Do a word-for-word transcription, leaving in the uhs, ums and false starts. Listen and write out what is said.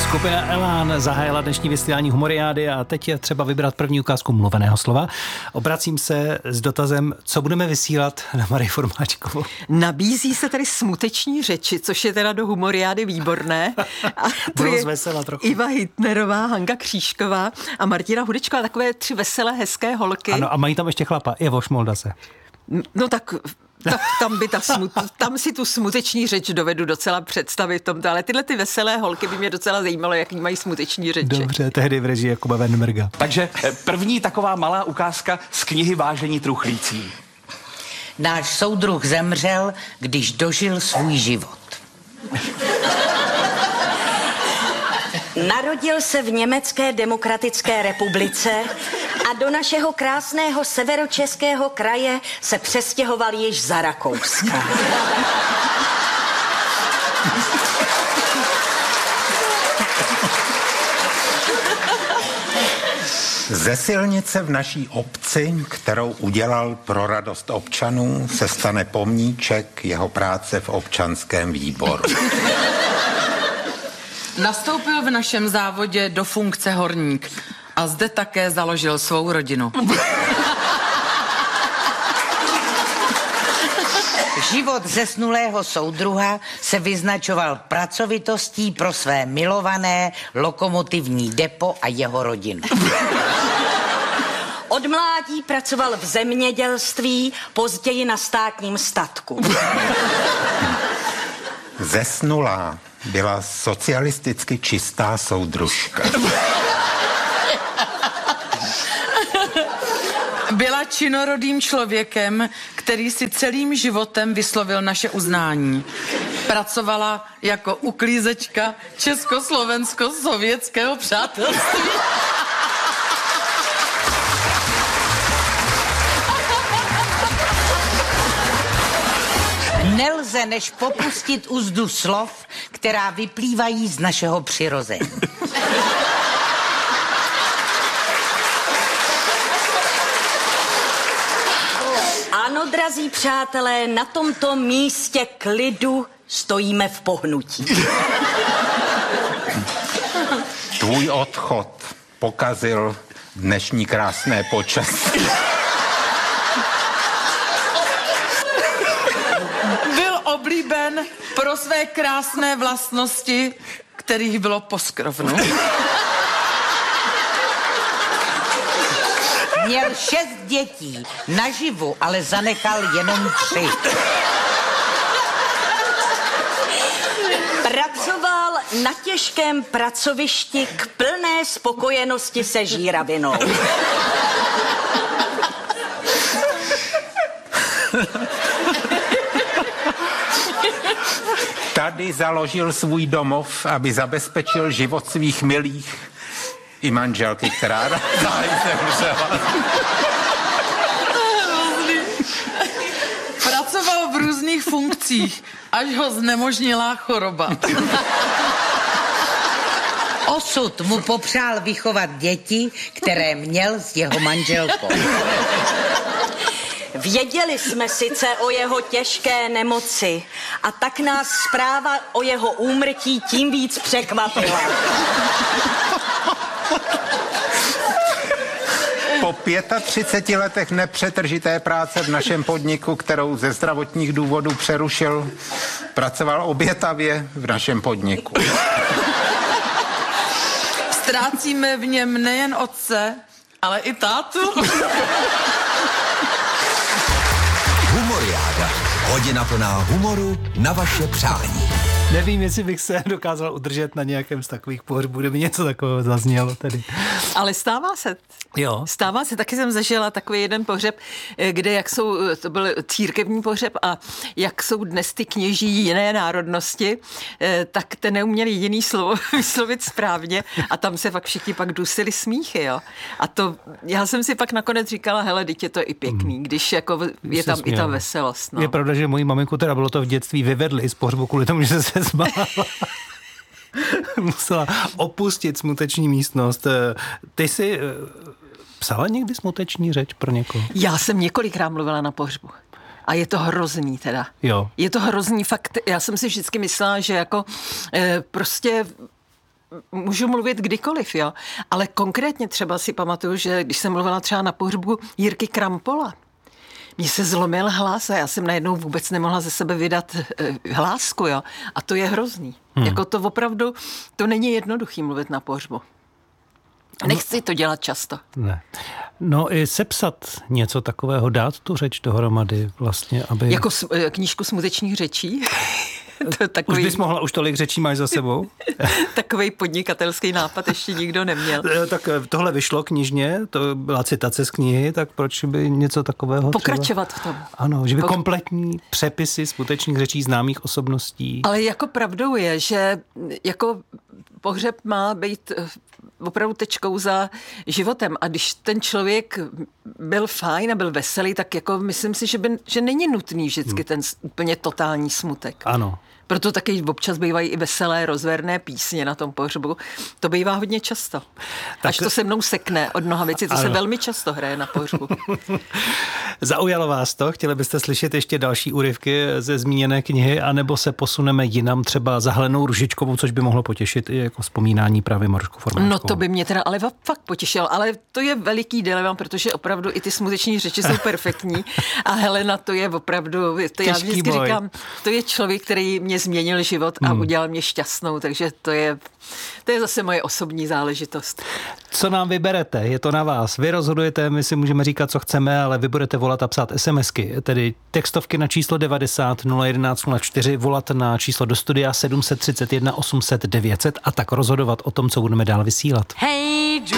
Skupina Elán zahájila dnešní vysílání Humoriády a teď je třeba vybrat první ukázku mluveného slova. Obracím se s dotazem, co budeme vysílat na Marii Formáčkovou. Nabízí se tady smuteční řeči, což je teda do Humoriády výborné. A to je zvesela trochu. Iva Hitnerová, Hanka Křížková a Martina Hudečková, takové tři veselé, hezké holky. Ano, a mají tam ještě chlapa, Ivo Šmoldase. No tak... Tak tam, by ta smut, tam si tu smuteční řeč dovedu docela představit tomto, ale tyhle ty veselé holky by mě docela zajímalo, jaký mají smuteční řeči. Dobře, tehdy v režii Jakuba Wennberga. Takže první taková malá ukázka z knihy Vážení truchlící. Náš soudruh zemřel, když dožil svůj život. Narodil se v Německé demokratické republice a do našeho krásného severočeského kraje se přestěhoval již za Rakouska. Ze silnice v naší obci, kterou udělal pro radost občanů, se stane pomníček jeho práce v občanském výboru. Nastoupil v našem závodě do funkce horník a zde také založil svou rodinu. Život zesnulého soudruha se vyznačoval pracovitostí pro své milované lokomotivní depo a jeho rodinu. Od mládí pracoval v zemědělství, později na státním statku. Zesnulá byla socialisticky čistá soudružka. Byla činorodým člověkem, který si celým životem vyslovil naše uznání. Pracovala jako uklízečka československo-sovětského přátelství. Nelze než popustit úzdu slov, která vyplývají z našeho přirození. Ano, drazí přátelé, na tomto místě klidu stojíme v pohnutí. Tvůj odchod pokazil dnešní krásné počasí. Byl oblíben pro své krásné vlastnosti, kterých bylo poskrovnu. Měl šest dětí, naživu ale zanechal jenom tři. Pracoval na těžkém pracovišti k plné spokojenosti se žíravinou. Tady založil svůj domov, aby zabezpečil život svých milých i manželky, která záhy zemřela. Pracoval v různých funkcích, až ho znemožnila choroba. Osud mu popřál vychovat děti, které měl s jeho manželkou. Věděli jsme sice o jeho těžké nemoci a tak nás zpráva o jeho úmrtí tím víc překvapila. Po třiceti pěti letech nepřetržité práce v našem podniku, kterou ze zdravotních důvodů přerušil, pracoval obětavě v našem podniku. Ztrácíme v něm nejen otce, ale i tátu. Humoriáda. Hodina plná humoru na vaše přání. Nevím, jestli bych se dokázal udržet na nějakém z takových pohřbů, kdyby něco takového zaznělo tady. Ale stává se. Jo. Stává se, taky jsem zažila takový jeden pohřeb, kde jak jsou, to byl církevní pohřeb a jak jsou dnes ty kněží jiné národnosti, tak ten neuměli jiný slovo vyslovit správně a tam se fakt všichni pak dusili smíchy, jo. A to, já jsem si pak nakonec říkala, hele, teď je to i pěkný, když jako je tam i ta veselost. No. Je pravda, že mojí maminku teda bylo to v dětství vyvedli z pohřbu kvůli tomu, že se zbála. Musela opustit smuteční místnost. Ty jsi psala někdy smuteční řeč pro někoho? Já jsem několikrát mluvila na pohřbu. A je to hrozný teda. Jo. Je to hrozný fakt. Já jsem si vždycky myslela, že jako e, prostě můžu mluvit kdykoliv, jo. Ale konkrétně třeba si pamatuju, že když jsem mluvila třeba na pohřbu Jirky Krampola, mně se zlomil hlas a já jsem najednou vůbec nemohla ze sebe vydat e, hlásku, jo. A to je hrozný. Hmm. Jako to opravdu, to není jednoduchý mluvit na pohřbu. Nechci to dělat často. Ne. No i sepsat něco takového, dát tu řeč dohromady vlastně, aby... Jako knížku smutečných řečí? To takový... Už bys mohla, už tolik řečí máš za sebou? Takovej podnikatelský nápad ještě nikdo neměl. Tak tohle vyšlo knižně, to byla citace z knihy, tak proč by něco takového pokračovat třeba... v tom. Ano, že by kompletní přepisy skutečných řečí známých osobností. Ale jako pravdou je, že jako pohřeb má být opravdu tečkou za životem. A když ten člověk byl fajn a byl veselý, tak jako myslím si, že, by, že není nutný vždycky ten úplně totální smutek. Ano. Proto taky občas bývají i veselé, rozverné písně na tom pohřbu. To bývá hodně často. Tak... Až to se mnou sekne od mnoha věcí, to ano. se velmi často hraje na pohřbu. Zaujalo vás to? Chtěli byste slyšet ještě další úryvky ze zmíněné knihy, anebo se posuneme jinam, třeba za Helenou Růžičkovou, což by mohlo potěšit i jako vzpomínání právě Marušku Formáčkovou? No to by mě teda ale fakt potěšil, ale to je veliký dilema, protože opravdu i ty smuteční řeči jsou perfektní a Helena to je opravdu, to já vždycky boj. říkám, to je člověk, který mě změnil život a hmm. udělal mě šťastnou, takže to je, to je zase moje osobní záležitost. Co nám vyberete? Je to na vás. Vy rozhodujete, my si můžeme říkat, co chceme, ale vy budete volat a psát SMSky, tedy textovky na číslo devadesát nula jedenáct nula čtyři, volat na číslo do studia sedm tři jedna osm set devět set a tak rozhodovat o tom, co budeme dál vysílat. Hey,